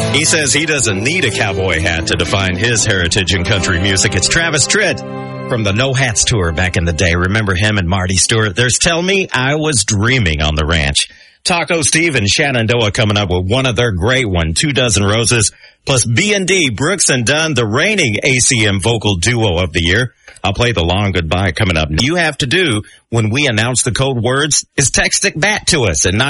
He says he doesn't need a cowboy hat to define his heritage in country music. It's Travis Tritt from the No Hats Tour back in the day. Remember him and Marty Stewart? There's Tell Me I Was Dreaming on the Ranch. Taco Steve and Shenandoah coming up with one of their great one, 2 Dozen Roses, plus B&D, Brooks and Dunn, the reigning ACM vocal duo of the year. I'll play the long goodbye coming up. You have to do when we announce the code words is text it back to us at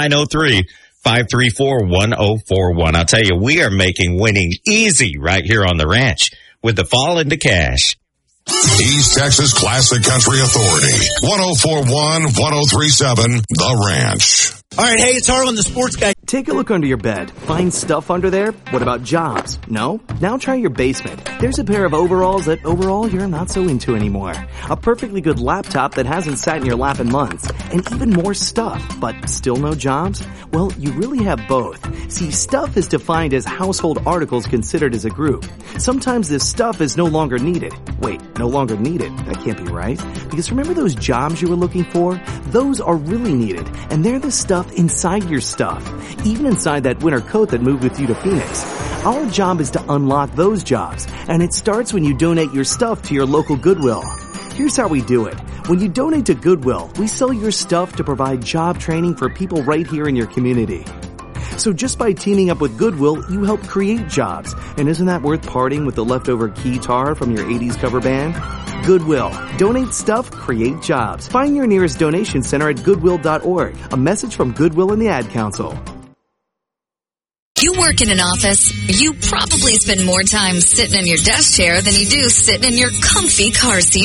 903-534-1041. I'll tell you, we are making winning easy right here on the ranch with the Fall into Cash. East Texas Classic Country Authority, 104.1, 103.7, The Ranch. All right, hey, it's Harlan, the sports guy. Take a look under your bed. Find stuff under there? What about jobs? No? Now try your basement. There's a pair of overalls that overall you're not so into anymore. A perfectly good laptop that hasn't sat in your lap in months. And even more stuff, but still no jobs? Well, you really have both. See, stuff is defined as household articles considered as a group. Sometimes this stuff is no longer needed. Wait, no longer needed? That can't be right. Because remember those jobs you were looking for? Those are really needed. And they're the stuff inside your stuff. Even inside that winter coat that moved with you to Phoenix. Our job is to unlock those jobs, and it starts when you donate your stuff to your local Goodwill. Here's how we do it. When you donate to Goodwill, we sell your stuff to provide job training for people right here in your community. So just by teaming up with Goodwill, you help create jobs. And isn't that worth parting with the leftover guitar from your 80s cover band? Goodwill. Donate stuff, create jobs. Find your nearest donation center at goodwill.org. A message from Goodwill and the Ad Council. You work in an office, you probably spend more time sitting in your desk chair than you do sitting in your comfy car seat.